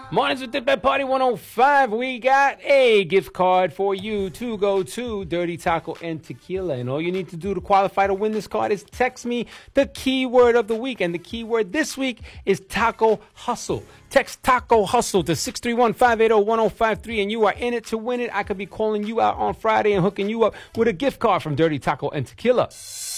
Mornings with Dip at Party 105. We got a gift card for you to go to Dirty Taco and Tequila. And all you need to do to qualify to win this card is text me the keyword of the week. And the keyword this week is Taco Hustle. Text Taco Hustle to 631-580-1053 and you are in it to win it. I could be calling you out on Friday and hooking you up with a gift card from Dirty Taco and Tequila.